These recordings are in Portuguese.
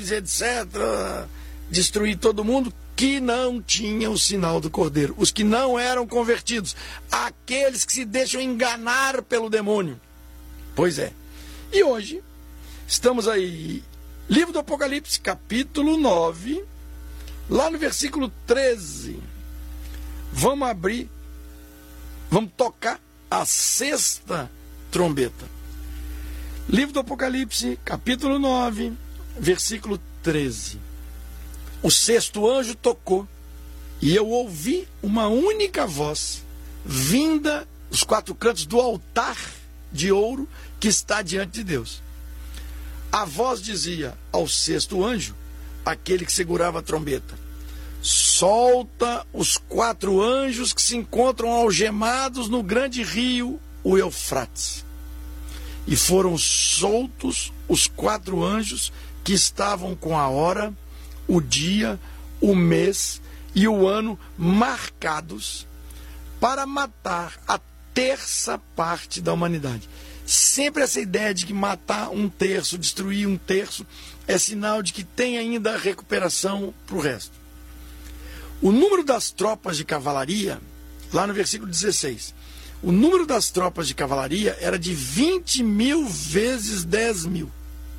reis, etc., destruir todo mundo, que não tinham o sinal do Cordeiro, os que não eram convertidos, aqueles que se deixam enganar pelo demônio. Pois é. E hoje, estamos aí, livro do Apocalipse, capítulo 9, lá no versículo 13. Vamos abrir, vamos tocar a sexta trombeta. Livro do Apocalipse, capítulo 9, versículo 13. O sexto anjo tocou, e eu ouvi uma única voz, vinda dos quatro cantos do altar de ouro que está diante de Deus. A voz dizia ao sexto anjo, aquele que segurava a trombeta: solta os quatro anjos que se encontram algemados no grande rio, o Eufrates. E foram soltos os quatro anjos que estavam com a hora, o dia, o mês e o ano marcados para matar a terça parte da humanidade. Sempre essa ideia de que matar um terço, destruir um terço, é sinal de que tem ainda recuperação para o resto. O número das tropas de cavalaria, lá no versículo 16, o número das tropas de cavalaria era de 20 mil vezes 10 mil.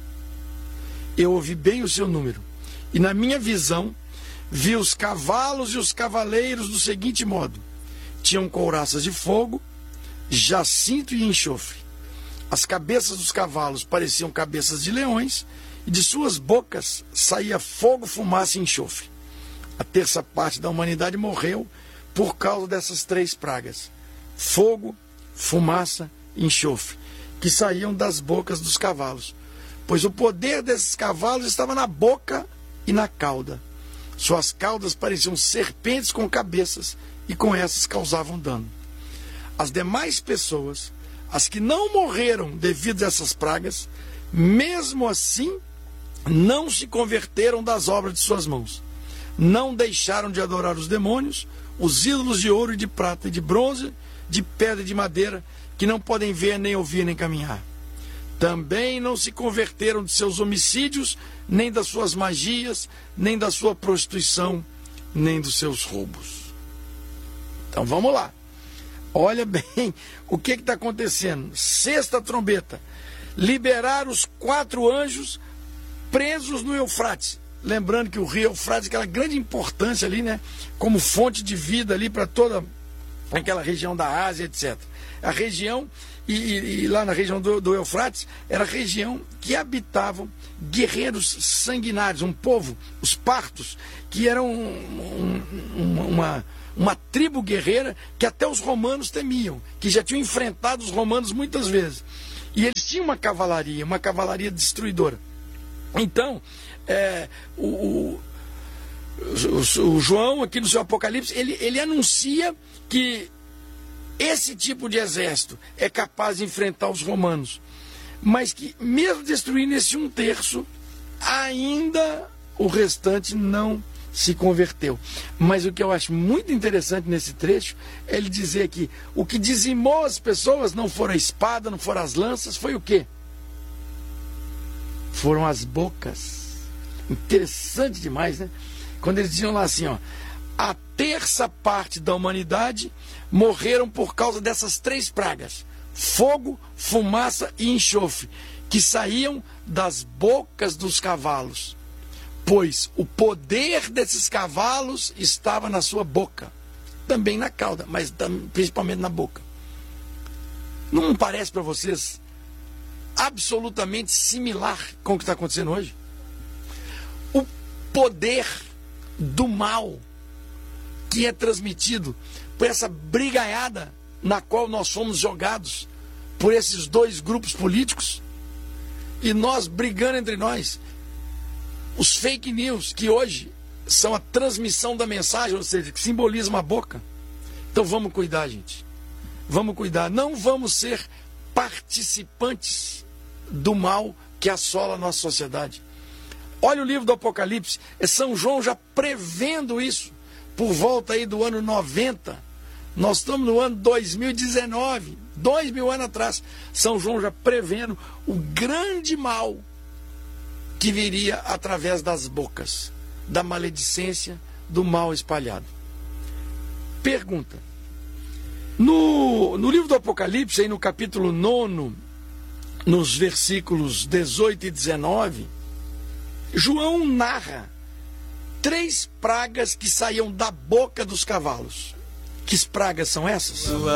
Eu ouvi bem o seu número, e na minha visão, vi os cavalos e os cavaleiros do seguinte modo: tinham couraças de fogo, jacinto e enxofre. As cabeças dos cavalos pareciam cabeças de leões, e de suas bocas saía fogo, fumaça e enxofre. A terça parte da humanidade morreu por causa dessas três pragas: fogo, fumaça e enxofre, que saíam das bocas dos cavalos, pois o poder desses cavalos estava na boca e na cauda. Suas caudas pareciam serpentes com cabeças, e com essas causavam dano. As demais pessoas, as que não morreram devido a essas pragas, mesmo assim, não se converteram das obras de suas mãos. Não deixaram de adorar os demônios, os ídolos de ouro e de prata e de bronze, de pedra e de madeira, que não podem ver, nem ouvir, nem caminhar. Também não se converteram de seus homicídios, nem das suas magias, nem da sua prostituição, nem dos seus roubos. Então vamos lá. Olha bem o que está acontecendo. Sexta trombeta. Liberar os quatro anjos presos no Eufrates. Lembrando que o rio Eufrates, aquela grande importância ali, né? Como fonte de vida ali para toda aquela região da Ásia, etc. A região, e lá na região do Eufrates, era a região que habitavam guerreiros sanguinários, um povo, os partos, que eram uma tribo guerreira que até os romanos temiam, que já tinham enfrentado os romanos muitas vezes. E eles tinham uma cavalaria destruidora. Então, o João, aqui no seu Apocalipse, ele anuncia que esse tipo de exército é capaz de enfrentar os romanos, mas que mesmo destruindo esse um terço, ainda o restante não se converteu. Mas o que eu acho muito interessante nesse trecho é ele dizer que o que dizimou as pessoas não foram a espada, não foram as lanças, foi o quê? Foram as bocas. Interessante demais, né? Quando eles diziam lá assim, ó: a terça parte da humanidade morreram por causa dessas três pragas: fogo, fumaça e enxofre, que saíam das bocas dos cavalos, pois o poder desses cavalos estava na sua boca, também na cauda, mas principalmente na boca. Não parece para vocês absolutamente similar com o que está acontecendo hoje? O poder do mal que é transmitido por essa brigaiada na qual nós fomos jogados por esses dois grupos políticos, e nós brigando entre nós. Os fake news, que hoje são a transmissão da mensagem, ou seja, que simbolizam a boca. Então vamos cuidar, gente. Vamos cuidar. Não vamos ser participantes do mal que assola a nossa sociedade. Olha o livro do Apocalipse, é São João já prevendo isso, por volta aí do ano 90. Nós estamos no ano 2019, 2000 anos atrás. São João já prevendo o grande mal que viria através das bocas, da maledicência, do mal espalhado. Pergunta. No livro do Apocalipse, aí no capítulo 9, nos versículos 18 e 19, João narra 3 pragas que saíam da boca dos cavalos. Que pragas são essas?